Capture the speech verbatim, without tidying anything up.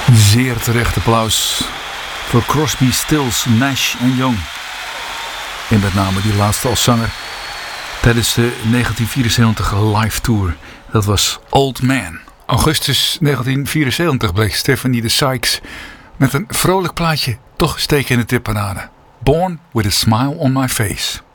Zeer terecht applaus voor Crosby, Stills, Nash en Young. En met name die laatste als zanger tijdens de negentien vierenzeventig live tour. Dat was Old Man. Augustus negentien vierenzeventig bleek Stephanie de Sykes met een vrolijk plaatje toch steken in de tipparade. Born with a Smile on My Face.